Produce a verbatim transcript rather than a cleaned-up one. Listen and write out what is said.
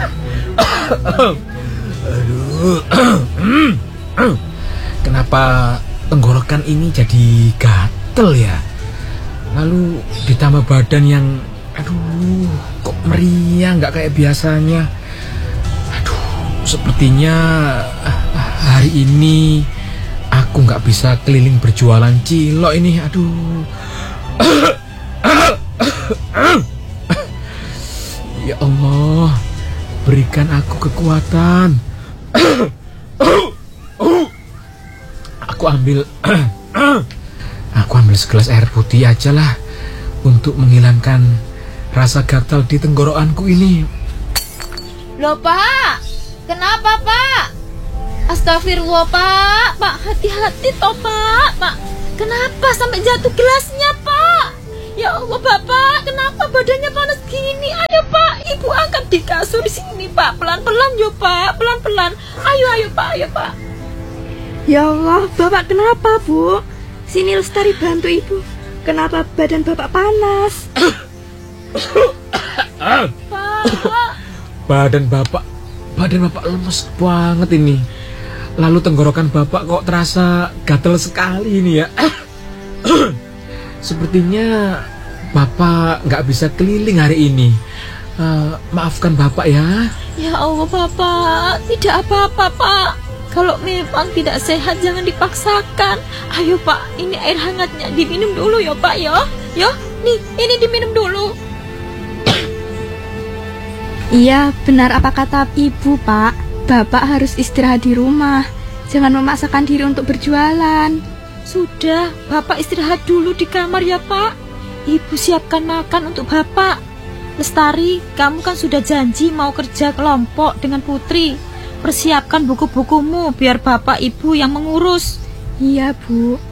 Aduh. Kenapa tenggorokan ini jadi gatel ya? Lalu ditambah badan yang, aduh, kok meriang, nggak kayak biasanya. Aduh, sepertinya hari ini aku nggak bisa keliling berjualan cilok ini. Aduh. Ya Allah, berikan aku kekuatan. Aku ambil Aku ambil segelas air putih aja lah untuk menghilangkan rasa gatal di tenggorokanku ini. Loh Pak, kenapa Pak? Astagfirullah Pak, Pak hati-hati toh Pak, Pak. Kenapa sampai jatuh gelasnya Pak? Ya Allah Bapak, kenapa badannya panas gini? Ayo Pak, Ibu angkat di kasur sini Pak, pelan-pelan yo Pak, pelan-pelan. Ayo ayo Pak, ayo Pak. Ya Allah, Bapak kenapa Bu? Sini Lestari bantu Ibu. Kenapa badan Bapak panas? Pak. Badan Bapak, badan Bapak lemes banget ini. Lalu tenggorokan Bapak kok terasa gatal sekali ini ya. Sepertinya Bapak nggak bisa keliling hari ini. Uh, maafkan Bapak ya. Ya Allah Bapak, tidak apa-apa Pak. Kalau memang tidak sehat jangan dipaksakan. Ayo Pak, ini air hangatnya diminum dulu ya Pak ya. Ya, nih ini diminum dulu. Iya, benar apa kata Ibu Pak. Bapak harus istirahat di rumah. Jangan memaksakan diri untuk berjualan. Sudah, Bapak istirahat dulu di kamar ya Pak. Ibu siapkan makan untuk Bapak. Lestari, kamu kan sudah janji mau kerja kelompok dengan Putri. Persiapkan buku-bukumu biar Bapak Ibu yang mengurus. Iya Bu.